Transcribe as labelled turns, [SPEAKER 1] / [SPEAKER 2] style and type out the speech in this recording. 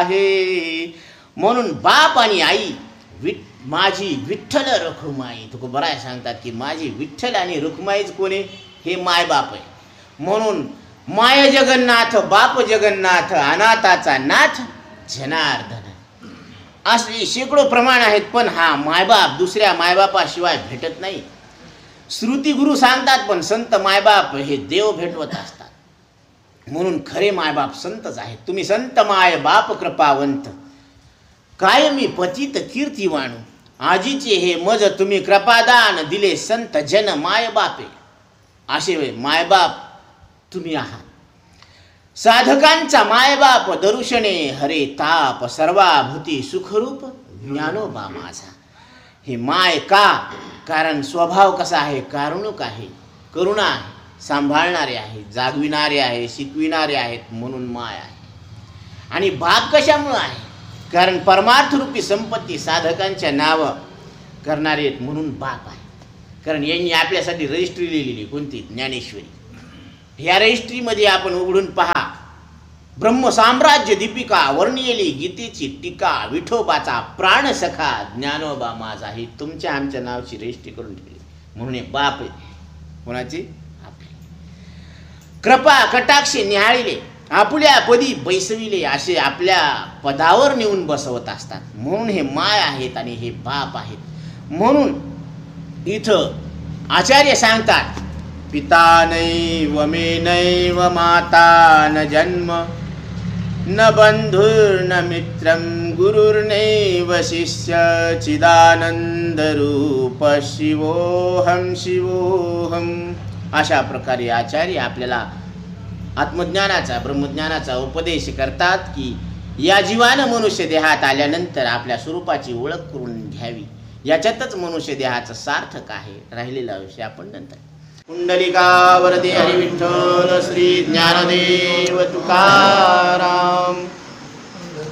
[SPEAKER 1] आहे. म्हणून बाप आणि आई माझी विठ्ठल रखुमाई तुकोबराय सांगतात की माझी विठ्ठल आणि रुक्माईच कोणी हे माय बाप आहे. म्हणून माय जगन्नाथ बाप जगन्नाथ अनाथाचा नाथ जनार्दन असे शेकडो प्रमाण आहेत. पण हा मायबाप दुसऱ्या मायबापाशिवाय भेटत नाही. श्रुती गुरु सांगतात पण संत मायबाप हे देव भेटवत असतात. म्हणून खरे मायबाप संतच आहेत. तुम्ही संत माय बाप कृपावंत कायमी पतित कीर्ती वाणू आजीचे हे मज तुम्ही कृपादान दिले संत जन माय बापे. असे मायबाप तुम्ही आहात. साधकांचा मायबाप दरुशने हरे ताप सर्वाभूती सुखरूप ज्ञानोबा माझा. हे माय का? कारण स्वभाव कसा आहे? कारुणिक आहे, करुणा आहे, सांभाळणारे आहे, जागविणारे आहे, शिकविणारे आहेत म्हणून माय आहे. आणि बाप कशामुळे आहे? कारण परमार्थ रूपी संपत्ती साधकांच्या नाव करणारे आहेत म्हणून बाप आहे. कारण यांनी आपल्यासाठी रजिस्ट्री लिहिलेली कोणती? ज्ञानेश्वरी. ह्या रजिस्ट्रीमध्ये आपण उघडून पहा. ब्रह्मसाम्राज्य दीपिका वर्णिलेली गीतेची टीका विठोबाचा प्राणसखा ज्ञानोबा माझा. ही तुमच्या आमच्या नावाची रजिस्ट्री करून ठेवली म्हणून हे बाप आहे. कोणाची? आपली. कृपा कटाक्षे निहाळिले आपुल्या पदी बैसविले असे आपल्या पदावर नेऊन बसवत असतात म्हणून हे माय आहेत आणि हे बाप आहेत. म्हणून इथं आचार्य सांगतात पिता नैव मे नैव माता न जन्म न बंधुर्न मित्रं गुरुर्नैव शिष्य चिदानंद रूप शिवोहम शिवोहम. अशा प्रकारे आचार्य आपल्याला आत्मज्ञानाचा ब्रह्मज्ञानाचा उपदेश करतात की या जीवानं मनुष्य देहात आल्यानंतर आपल्या स्वरूपाची ओळख करून घ्यावी. याच्यातच मनुष्य देहाचं सार्थक आहे. राहिलेला विषय आपण नंतर. कुंडलिका वरदे हरी विठ्ठल श्री ज्ञानदेव तुकाराम.